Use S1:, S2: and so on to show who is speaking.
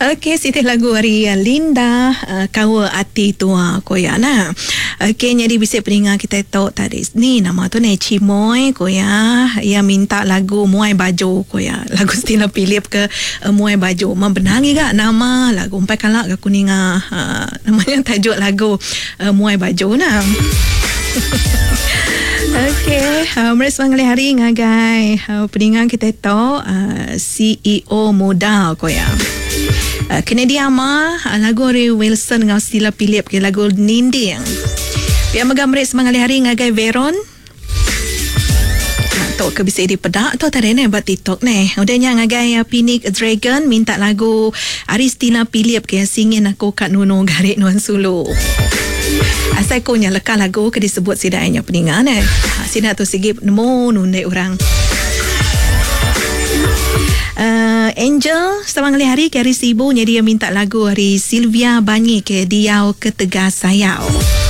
S1: Okey, siti lagu hari Linda kawa ati tua koya na. Okey, jadi bisik peningat kita tahu tadi ni nama tu ni Cimoy koya. Ia minta lagu Muai Baju koya. Lagu Stila Philip ke Muai Baju. Membenangi gak nama lagu umpai kalak ke kuninga namanya tajuk lagu Muai Baju na. Okey, mereka mengalih hari ngagai peningat kita tahu CEO muda koya. Kennedy Ama lagu Ray Wilson dengan Stila Philip ke lagu Ninding. Biar megamret semangat hari ngagai Veron. Tok ke bisa di pedak tu tadi ni buat TikTok ni. Udahnya ngagai Phoenix Dragon minta lagu Stila Philip ke singin aku kat Nuno Garik Nuan Sulu. Asal konya lekal lagu ke disebut sidainya peningan ni. Sina tu sigip nemu nundai orang. Angel setengah kali hari ke hari Sibu jadi dia minta lagu hari Sylvia Banyi ke Diau Ketegas Sayau.